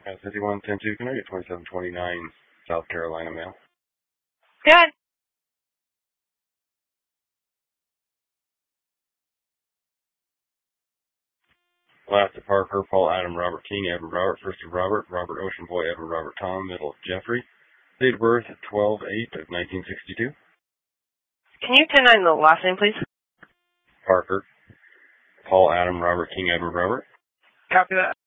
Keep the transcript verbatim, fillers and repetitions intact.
Uh, fifty-one ten two Connecticut, twenty-seven twenty-nine South Carolina mail. Good. Last of Parker, Paul Adam Robert King, Evan Robert, first of Robert, Robert Ocean Boy, Evan Robert Tom, middle of Jeffrey. Date of birth, twelve eight of nineteen sixty-two. Can you ten nine the last name, please? Parker, Paul Adam Robert King, Edward Robert. Copy that.